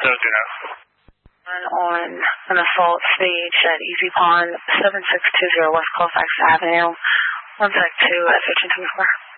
On an assault stage at Easy Pond, 7620 West Colfax Avenue, 1 Sec 2 at 1324.